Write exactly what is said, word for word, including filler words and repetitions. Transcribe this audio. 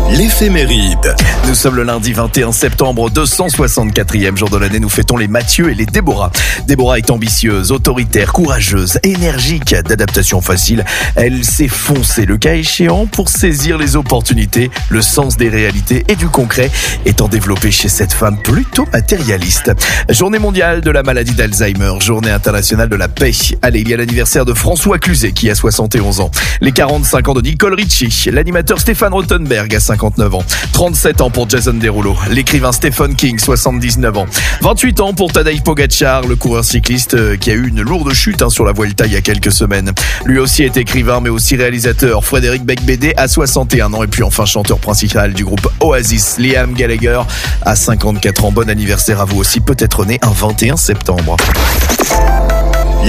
L'éphéméride. Nous sommes le lundi vingt et un septembre, deux cent soixante-quatrième jour de l'année. Nous fêtons les Mathieu et les Déborah. Déborah est ambitieuse, autoritaire, courageuse, énergique, d'adaptation facile. Elle sait foncer le cas échéant pour saisir les opportunités. Le sens des réalités et du concret étant développé chez cette femme plutôt matérialiste. Journée mondiale de la maladie d'Alzheimer, journée internationale de la paix. Allez, il y a l'anniversaire de François Cluzet qui a soixante et onze ans. Les quarante-cinq ans de Nicole Richie. L'animateur Stéphane Rothenberg a cinquante-neuf ans. trente-sept ans pour Jason Derulo. L'écrivain Stephen King, soixante-dix-neuf ans. vingt-huit ans pour Tadej Pogacar, le coureur cycliste qui a eu une lourde chute hein, sur la Vuelta il y a quelques semaines. Lui aussi est écrivain mais aussi réalisateur. Frédéric Becbédé a soixante et un ans. Et puis enfin chanteur principal du groupe Oasis, Liam Gallagher a cinquante-quatre ans. Bon anniversaire à vous aussi, peut-être né un vingt et un septembre.